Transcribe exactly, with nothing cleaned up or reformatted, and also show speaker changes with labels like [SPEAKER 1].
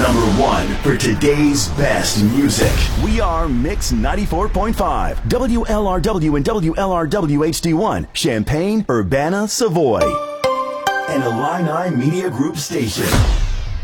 [SPEAKER 1] number one for today's best music. We are Mix ninety-four point five, W L R W and W L R W H D one, Champaign, Urbana, Savoy. An Illini Media Group station.